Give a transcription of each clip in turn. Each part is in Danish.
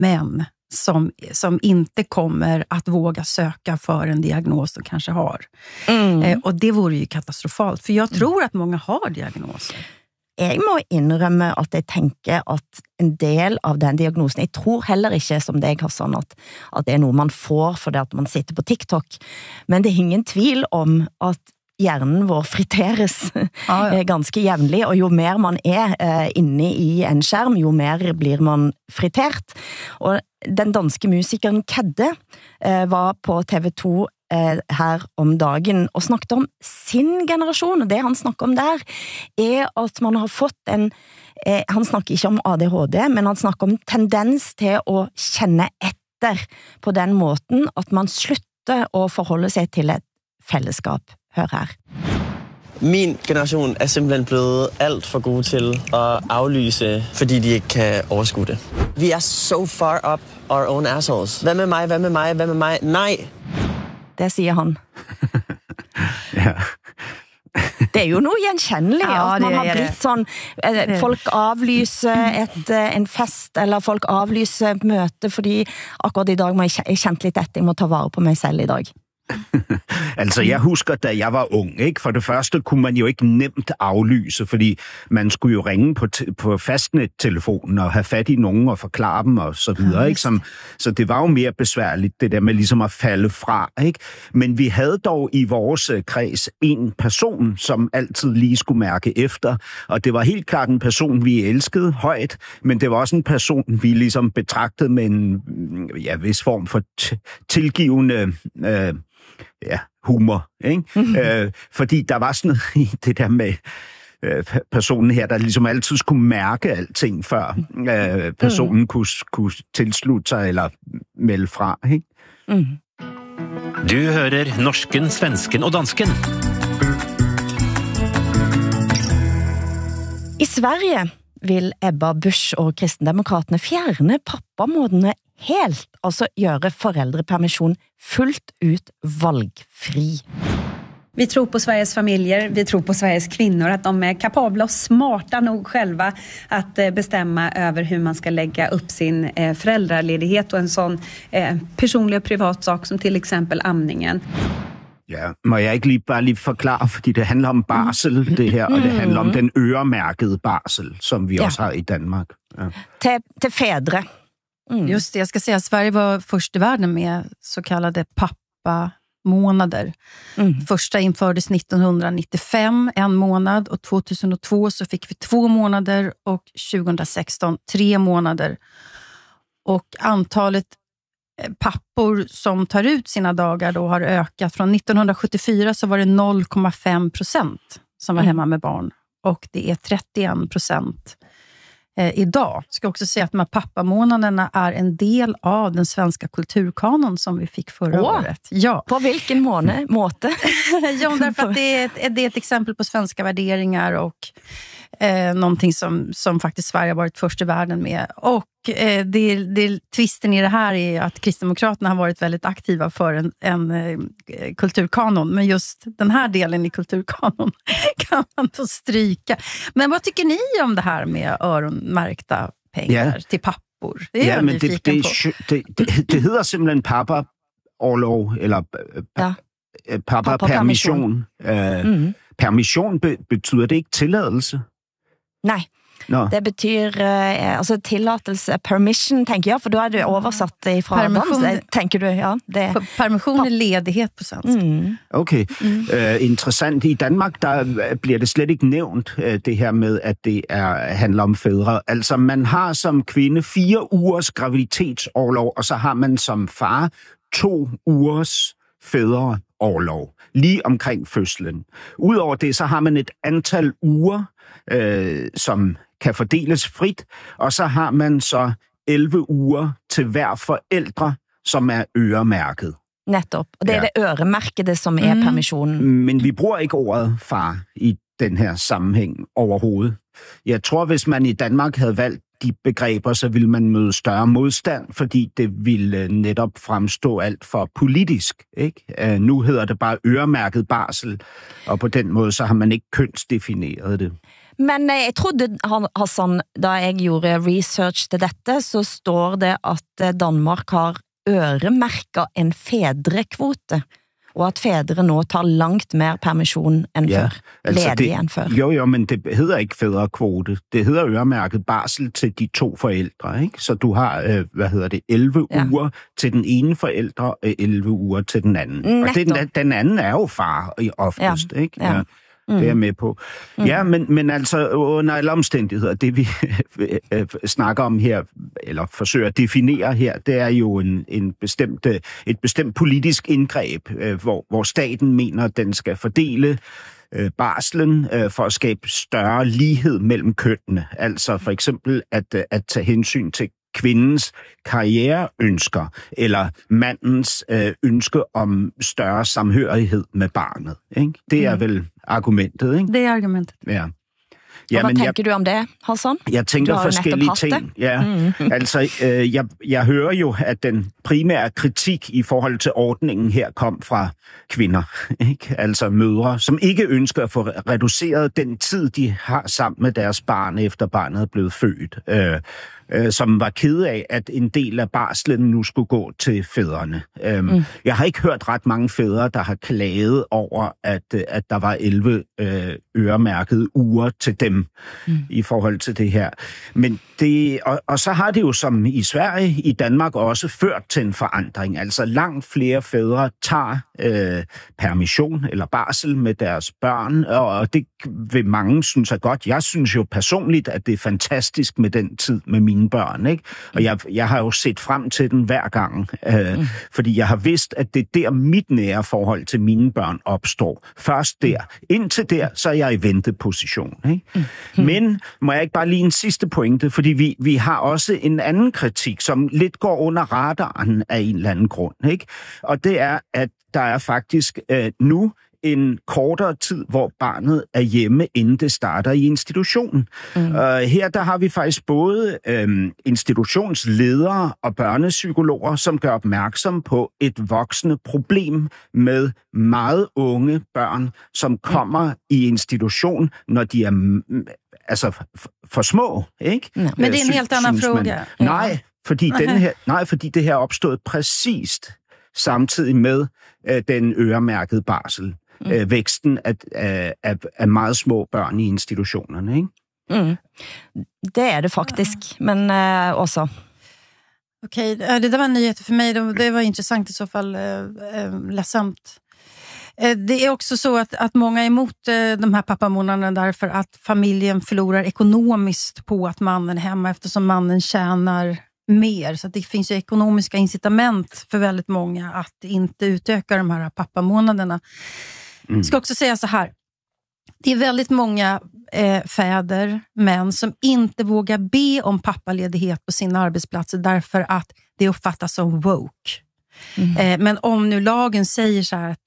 män som inte kommer att våga söka för en diagnos de kanske har. Och det vore ju katastrofalt, för jag tror att många har diagnoser. Jeg må innrømme at jeg tenker at en del av den diagnosen, jeg tror heller ikke som deg har sånn at det er noe man får fordi at man sitter på TikTok, men det er ingen tvil om at hjernen vår friteres ganske jævnlig, og jo mer man inne i en skjerm, jo mer blir man fritert. Og den danske musikeren Kedde var på TV2 her om dagen og snakket om sin generasjon, og det han snakker om der at man har fått han snakker ikke om ADHD, men han snakker om tendens til å kjenne etter på den måten at man slutter å forholde seg til et fællesskab. Hør her. Min generation simpelthen blevet alt for gode til at aflyse, fordi de ikke kan overskue det. Vi so far up our own assholes. Hvad med mig? Hvad med mig? Hvad med mig? Nej! Det siger han. Ja. Det jo noe gjenkjennelig, at man har blitt sånn, folk avlyser en fest, eller folk avlyser møte, fordi akkurat i dag må jeg kjent litt etter, jeg må ta vare på meg selv i dag. Altså, jeg husker, da jeg var ung, ikke? For det første kunne man jo ikke nemt aflyse, fordi man skulle jo ringe på fastnettelefonen og have fat i nogen og forklare dem og så videre, ikke? Så det var jo mere besværligt, det der med ligesom at falde fra, ikke? Men vi havde dog i vores kreds en person, som altid lige skulle mærke efter, og det var helt klart en person, vi elskede højt, men det var også en person, vi ligesom betragtede med en vis form for tilgivende humor, ikke? Fordi der var sådan noget i det der med personen her, der ligesom altid skulle mærke alting, før personen kunne tilslutte sig eller melde fra, ikke? Du hører norsken, svensken og dansken. I Sverige vil Ebba Busch og Kristendemokraterne fjerne pappamånedene helt, altså gjøre foreldrepermission fullt ut valgfri. Vi tror på Sveriges familjer, vi tror på Sveriges kvinnor, att de är kapabla och smarta nog själva att bestämma över hur man ska lägga upp sin föräldraledighet och en sån personlig og privat sak som till exempel amningen. Ja, må jeg ikke bare forklare, fordi det handler om barsel, det her, og det handler om den øremærkede barsel, som vi også har i Danmark. Ja. Til fædre. Just det, jag ska säga att Sverige var först i världen med så kallade pappamånader. Första infördes 1995, 1 månad, och 2002 så fick vi 2 månader och 2016 3 månader. Och antalet pappor som tar ut sina dagar då har ökat. Från 1974 så var det 0,5% som var hemma med barn. Och det är 31% idag. Ska också säga att de här pappamånaderna är en del av den svenska kulturkanon som vi fick förra året. Ja. På vilken måte? Ja, därför att det är ett exempel på svenska värderingar och någonting som faktiskt Sverige har varit först i världen med. Och twisten i det här är att Kristdemokraterna har varit väldigt aktiva för en kulturkanon. Men just den här delen i kulturkanon kan man då stryka. Men vad tycker ni om det här med öronmärkta pengar till pappor? Det är men det hedder simpelthen pappa-orlov, eller pappa-permission. Permission betyder det ikke tilladelse? Nej. Det betyr altså tillatelse, permission, tenker jeg, for da det oversatt fra dans, tenker du, ja. Permission ledighet på svensk. Okay, interessant. I Danmark, der bliver det slet ikke nævnt, det her med, at det handler om fædre. Altså, man har som kvinde 4 ugers graviditetsorlov, og så har man som far 2 ugers fædreorlov, lige omkring fødslen. Udover det, så har man et antal uger, som kan fordeles frit, og så har man så 11 uger til hver forældre, som er øremærket. Netop, og det det øremærkede, som permissionen. Men vi bruger ikke ordet far i den her sammenhæng overhovedet. Jeg tror, hvis man i Danmark havde valgt de begreber, så vil man møde større modstand, fordi det vil netop fremstå alt for politisk. Ikke? Nu hedder det bare øremærket barsel, og på den måde så har man ikke kønsdefineret det. Men jeg trodde, Hassan, da jeg gjorde research til dette, så står det, at Danmark har øremærket en fædrekvote, og at fædre nå tar langt mer permission end før, ledige end før. Jo, men det hedder ikke fædrekvote. Det hedder øremærket barsel til de 2 forældre, ikke? Så du har, 11 uger til den ene forælder, og 11 uger til den anden. Netto. Og den anden er jo far oftest, ikke? Ja. Det er jeg med på. Ja, men altså under alle omstændigheder, det vi snakker om her, eller forsøger at definere her, det er jo et bestemt politisk indgreb, hvor staten mener, at den skal fordele barslen for at skabe større lighed mellem kønnene. Altså for eksempel at tage hensyn til kvindens karriereønsker, eller mandens ønske om større samhørighed med barnet. Ikke? Det er vel argumentet, ikke? Det er argumentet. Ja. Og hvad tænker du om det, Hassan? Jeg tænker forskellige ting. Ja. Altså, jeg hører jo, at den primære kritik i forhold til ordningen her kom fra kvinder, ikke? Altså mødre, som ikke ønsker at få reduceret den tid, de har sammen med deres barn, efter barnet er blevet født. Som var ked af, at en del af barslen nu skulle gå til fædrene. Jeg har ikke hørt ret mange fædre, der har klaget over, at der var 11 øremærkede uger til dem i forhold til det her. Men og så har det jo som i Sverige, i Danmark også ført til en forandring. Altså langt flere fædre tager permission eller barsel med deres børn, og det vil mange synes er godt. Jeg synes jo personligt, at det er fantastisk med den tid med mine børn, ikke? Og jeg har jo set frem til den hver gang, fordi jeg har vidst, at det er der mit nære forhold til mine børn opstår. Først der. Indtil der, så er jeg i venteposition, ikke? Men må jeg ikke bare lige en sidste pointe, fordi vi har også en anden kritik, som lidt går under radaren af en eller anden grund, ikke? Og det er, at der er faktisk nu en kortere tid, hvor barnet er hjemme, inden det starter i institutionen. Her der har vi faktisk både institutionsledere og børnepsykologer, som gør opmærksom på et voksende problem med meget unge børn, som kommer i institution, når de er for små, ikke? Men det er en helt anden fråga. Fordi det her er opstået præcist samtidig med den øremærkede barsel. Væksten af meget små børn i institutionerne, ikke? Det er det faktisk, men også. Okej, det där var en nyhet för mig. Det var intressant i så fall, ledsamt. Det är också så att många är emot de här pappamånaderna därför att familjen förlorar ekonomiskt på att mannen är hemma eftersom mannen tjänar mer. Så att det finns ju ekonomiska incitament för väldigt många att inte utöka de här pappamånaderna. Jag ska också säga så här. Det är väldigt många fäder, män som inte vågar be om pappaledighet på sina arbetsplatser därför att det uppfattas som woke. Men om nu lagen säger så här att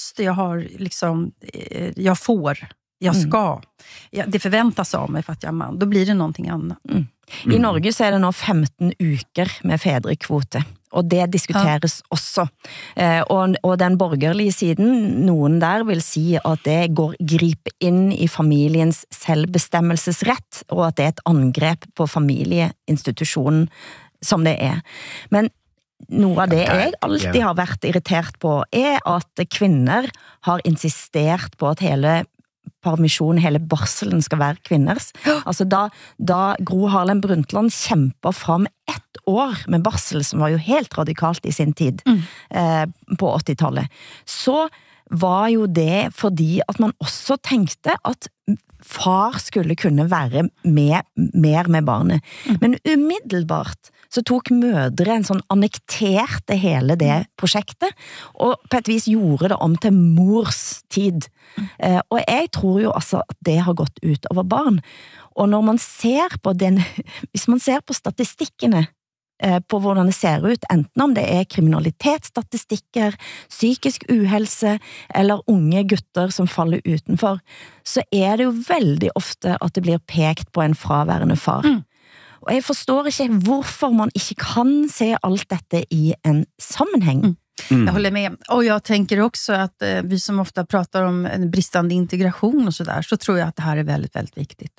jag ska, det förväntas av mig för att jag är man, då blir det någonting annat. I Norge så er det nå 15 uker med fædrekvote, og det diskuteres også. Og den borgerlige siden, noen der vil si at det griper inn i familiens selvbestemmelsesrett, og at det er et angrep på familieinstitutionen, som det er. Men noe av det jeg alltid har vært irritert på, er at kvinner har insistert på at hele permisjon, hele barselen skal være kvinners. Altså da Gro Harlem Brundtland kjemper fram 1 år med barsel, som var jo helt radikalt i sin tid på 80-tallet, så var jo det fordi at man også tenkte at far skulle kunne være mer med barnet. Men umiddelbart så tok mødre en sånn annekterte hele det prosjektet, og på et vis gjorde det om til mors tid. Og jeg tror jo altså at det har gått ut over barn. Og når man ser på hvis man ser på statistikkene, på hvordan det ser ut, enten om det er kriminalitetsstatistikker, psykisk uhelse eller unge gutter som faller utenfor, så er det jo veldig ofte at det blir pekt på en fraværende far. Og jeg forstår ikke hvorfor man ikke kan se allt detta i en sammenhæng. Jag håller med. Och jag tänker också att vi som ofta pratar om en bristande integration och sådär, så tror jag att det här är väldigt, väldigt viktigt.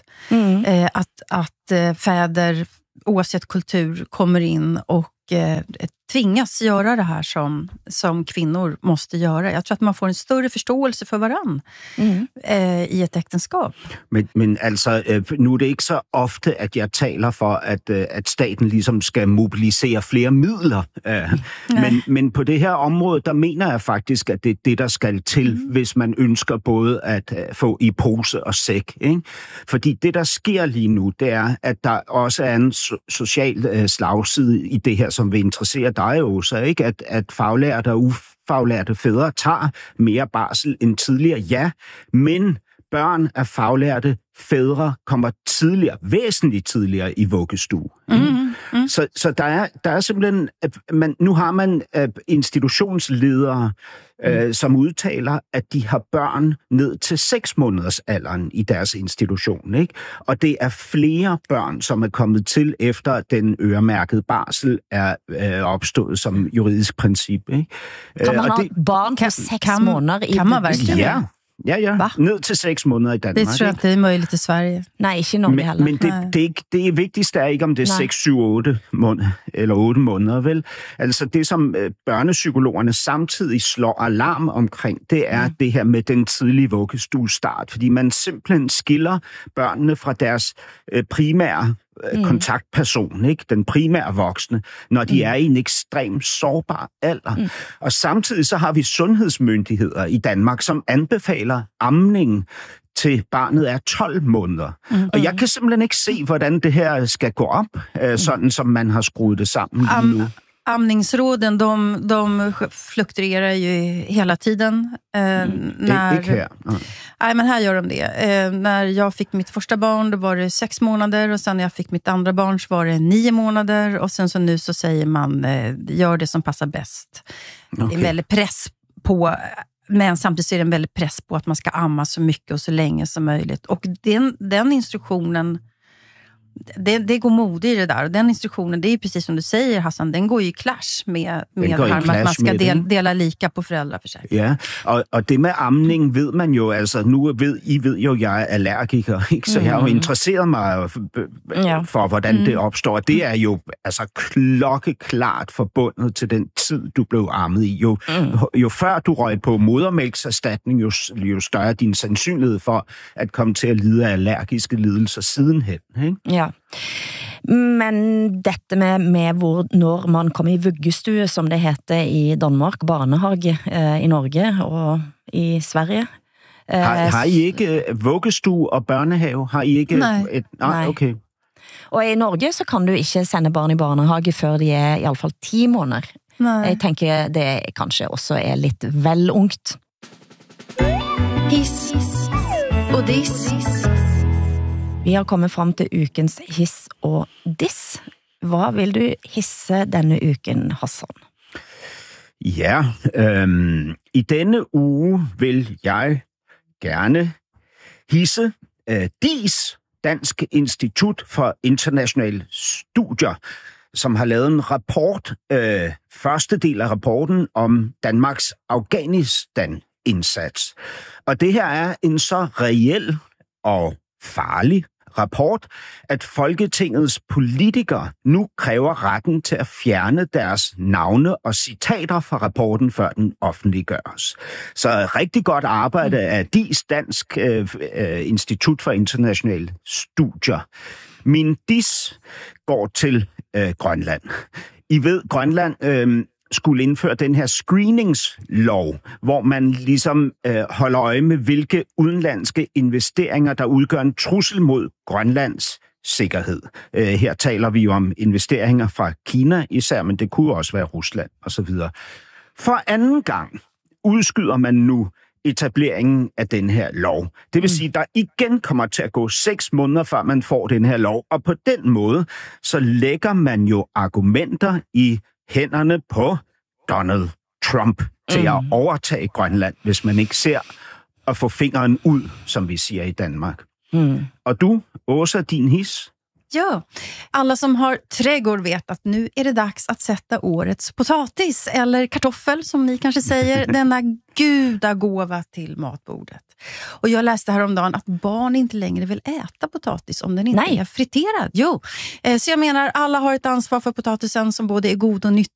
Att fäder, oavsett kultur, kommer in och tvingas göra det här som kvinnor måste göra. Jeg tror, at man får en større forståelse for varann i et ægteskab. Men altså, nu er det ikke så ofte, at jeg taler for, at staten ligesom skal mobilisere flere midler. Men på det her område, der mener jeg faktisk, at det er det, der skal til, hvis man ønsker både at få i pose og sæk. Ikke? Fordi det, der sker lige nu, det er, at der også er en social slagside i det her, som vil interessere dig også, ikke? At faglærte og ufaglærte fædre tager mere barsel end tidligere, ja, men børn af faglærte fædre kommer tidligere, væsentligt tidligere i vuggestue. Så der er simpelthen, nu har man institutionsledere, som udtaler, at de har børn ned til 6 måneders alderen i deres institution, ikke? Og det er flere børn, som er kommet til efter, at den øremærkede barsel er opstået som juridisk princip, ikke? Kan man have barn på 6 måneder i vuggestue? Ja. Ja. Ned til 6 måneder i Danmark. Det tror jeg, det er muligt i Sverige. Nej, ikke i Norge heller. Men det vigtigste er ikke, om det er 6, 7, 8 måneder, eller 8 måneder, vel? Altså det, som børnepsykologerne samtidig slår alarm omkring, det er det her med den tidlige vuggestuestart, fordi man simpelthen skiller børnene fra deres primære kontaktperson, ikke? Den primære voksne, når de er i en ekstrem sårbar alder. Og samtidig så har vi sundhedsmyndigheder i Danmark, som anbefaler amning til barnet er 12 måneder. Og jeg kan simpelthen ikke se, hvordan det her skal gå op, sådan som man har skruet det sammen lige nu. Amningsråden, de fluktuerar ju hela tiden. Ikke her. Nej, men här gör de det. När jag fick mitt första barn, då var det 6 månader. Och sen när jag fick mitt andra barn så var det 9 månader. Och sen så nu så säger man, gör det som passar bäst. Okay. Det är en väldigt press på... Men samtidigt är det en väldigt press på att man ska amma så mycket och så länge som möjligt. Och den instruktionen... Det går mode i det där. Och den instruktionen, det är precis som du säger, Hassan, den går ju i clash med det här med att man ska dela lika på föräldraförsäkring. Ja, og det med amning ved man jo, altså nu ved jo, jeg er allergiker, ikke? Så jeg har jo interesseret mig for, hvordan det opstår. Det er jo altså klokkeklart forbundet til den tid, du blev ammet i. Jo før du røg på modermælkserstatning, jo større din sandsynlighed for at komme til at lide af allergiske lidelser sidenhen, ikke? Ja. Men dette med når man kommer i vuggestue, som det heter i Danmark, barnehage i Norge og i Sverige. Har I ikke vuggestue og børnehave? Har I ikke Nej. Okay. Og i Norge så kan du ikke sende barn i barnehage før de er i alle fall 10 måneder. Nej. Jeg tænker det kanskje også er lidt vel ungt. Hiss og diss. Vi har kommet frem til ukens hiss og diss. Hvad vil du hisse denne uken, Hassan? Ja, i denne uge vil jeg gerne hisse DIS, Dansk Institut for Internationale Studier, som har lavet en rapport, første del af rapporten om Danmarks Afghanistan-indsats. Og det her er en så reel og farlig rapport, at Folketingets politikere nu kræver retten til at fjerne deres navne og citater fra rapporten, før den offentliggøres. Så rigtig godt arbejde af DIS, Dansk Institut for Internationale Studier. Min DIS går til Grønland. I ved, Grønland skulle indføre den her screeningslov, hvor man ligesom holder øje med, hvilke udenlandske investeringer, der udgør en trussel mod Grønlands sikkerhed. Her taler vi jo om investeringer fra Kina især, men det kunne også være Rusland osv. For anden gang udskyder man nu etableringen af den her lov. Det vil sige, at der igen kommer til at gå 6 måneder, før man får den her lov, og på den måde, så lægger man jo argumenter i hænderne på Donald Trump til at overtage Grønland, hvis man ikke ser at få fingeren ud, som vi siger i Danmark. Og du, Åsa, din his? Ja, alla som har trädgård vet att nu är det dags att sätta årets potatis eller kartoffel som ni kanske säger, denna gudagåva till matbordet. Och jag läste häromdagen att barn inte längre vill äta potatis om den inte är friterad. Så jag menar, alla har ett ansvar för potatisen som både är god och nyttig